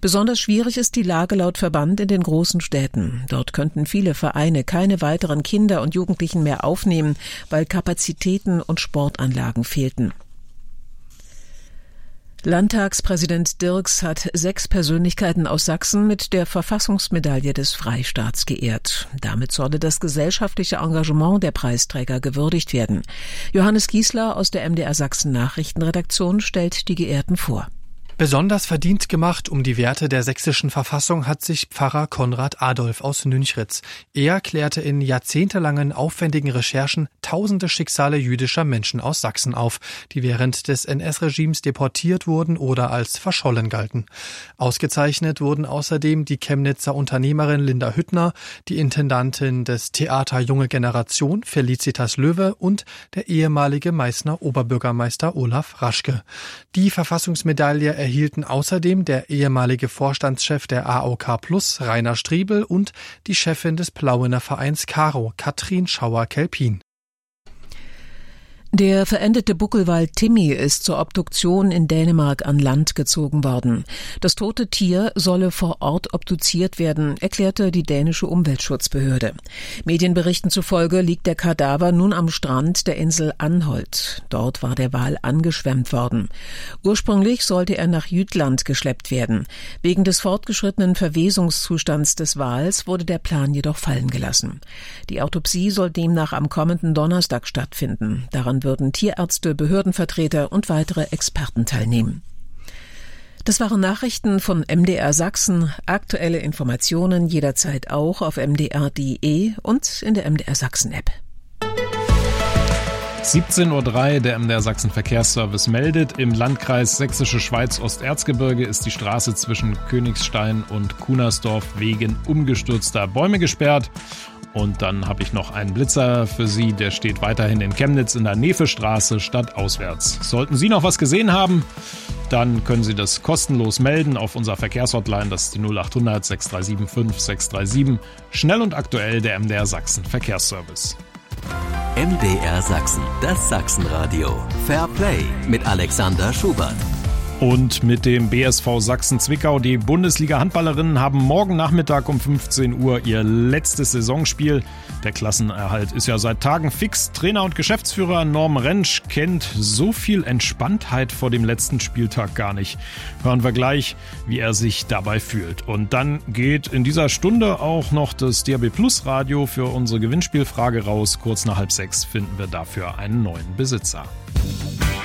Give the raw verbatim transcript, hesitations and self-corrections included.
Besonders schwierig ist die Lage laut Verband in den großen Städten. Dort könnten viele Vereine keine weiteren Kinder und Jugendlichen mehr aufnehmen, weil Kapazitäten und Sportanlagen fehlten. Landtagspräsident Dirks hat sechs Persönlichkeiten aus Sachsen mit der Verfassungsmedaille des Freistaats geehrt. Damit solle das gesellschaftliche Engagement der Preisträger gewürdigt werden. Johannes Giesler aus der M D R Sachsen Nachrichtenredaktion stellt die Geehrten vor. Besonders verdient gemacht um die Werte der sächsischen Verfassung hat sich Pfarrer Konrad Adolf aus Nünchritz. Er klärte in jahrzehntelangen aufwendigen Recherchen tausende Schicksale jüdischer Menschen aus Sachsen auf, die während des N S-Regimes deportiert wurden oder als verschollen galten. Ausgezeichnet wurden außerdem die Chemnitzer Unternehmerin Linda Hüttner, die Intendantin des Theater Junge Generation Felicitas Löwe und der ehemalige Meißner Oberbürgermeister Olaf Raschke. Die Verfassungsmedaille erhielten außerdem der ehemalige Vorstandschef der A O K Plus, Rainer Striebel, und die Chefin des Plauener Vereins Karo, Katrin Schauer-Kelpin. Der verendete Buckelwal Timmy ist zur Obduktion in Dänemark an Land gezogen worden. Das tote Tier solle vor Ort obduziert werden, erklärte die dänische Umweltschutzbehörde. Medienberichten zufolge liegt der Kadaver nun am Strand der Insel Anholt. Dort war der Wal angeschwemmt worden. Ursprünglich sollte er nach Jütland geschleppt werden. Wegen des fortgeschrittenen Verwesungszustands des Wals wurde der Plan jedoch fallen gelassen. Die Autopsie soll demnach am kommenden Donnerstag stattfinden. Daran würden Tierärzte, Behördenvertreter und weitere Experten teilnehmen. Das waren Nachrichten von M D R Sachsen. Aktuelle Informationen jederzeit auch auf m d r punkt d e und in der M D R Sachsen App. siebzehn Uhr drei, der M D R Sachsen Verkehrsservice meldet. Im Landkreis Sächsische Schweiz Osterzgebirge ist die Straße zwischen Königstein und Kunersdorf wegen umgestürzter Bäume gesperrt. Und dann habe ich noch einen Blitzer für Sie, der steht weiterhin in Chemnitz in der Nefestraße stadtauswärts. Sollten Sie noch was gesehen haben, dann können Sie das kostenlos melden auf unserer Verkehrshotline, das ist die null acht hundert sechs drei sieben fünf sechs drei sieben. Schnell und aktuell der M D R Sachsen Verkehrsservice. M D R Sachsen, das Sachsenradio. Fair Play mit Alexander Schubert. Und mit dem B S V Sachsen-Zwickau, die Bundesliga-Handballerinnen haben morgen Nachmittag um fünfzehn Uhr ihr letztes Saisonspiel. Der Klassenerhalt ist ja seit Tagen fix. Trainer und Geschäftsführer Norm Rentsch kennt so viel Entspanntheit vor dem letzten Spieltag gar nicht. Hören wir gleich, wie er sich dabei fühlt. Und dann geht in dieser Stunde auch noch das D A B Plus Radio für unsere Gewinnspielfrage raus. Kurz nach halb sechs finden wir dafür einen neuen Besitzer.